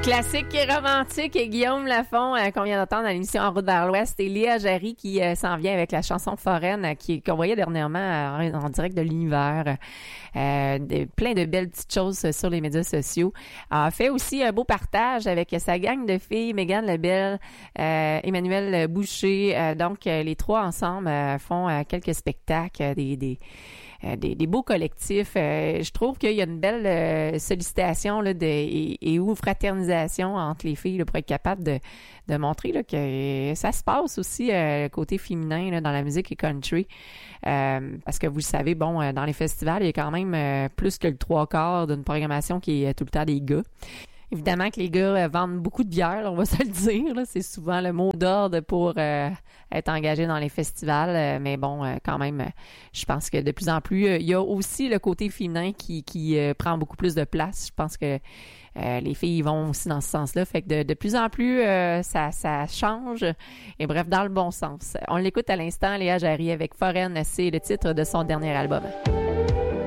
Classique et romantique et Guillaume Lafont qu'on vient d'entendre dans l'émission En route vers l'Ouest et Léa Jarry qui s'en vient avec la chanson foraine qu'on voyait dernièrement en direct de l'univers. Plein de belles petites choses sur les médias sociaux. A fait aussi un beau partage avec sa gang de filles, Mégane Lebel, Emmanuel Boucher. Donc les trois ensemble font quelques spectacles, des beaux collectifs. Je trouve qu'il y a une belle sollicitation là, et ou fraternisation entre les filles là, pour être capable de montrer là, que ça se passe aussi côté féminin là, dans la musique et country. Parce que vous le savez, bon, dans les festivals, il y a quand même plus que le 3/4 d'une programmation qui est tout le temps des gars. Évidemment que les gars vendent beaucoup de bière, là, on va se le dire. Là. C'est souvent le mot d'ordre pour être engagé dans les festivals. Mais bon, quand même, je pense que de plus en plus, il y a aussi le côté féminin qui prend beaucoup plus de place. Je pense que les filles vont aussi dans ce sens-là. Fait que de plus en plus, ça change. Et bref, dans le bon sens. On l'écoute à l'instant, Léa Jarry avec Foraine. C'est le titre de son dernier album.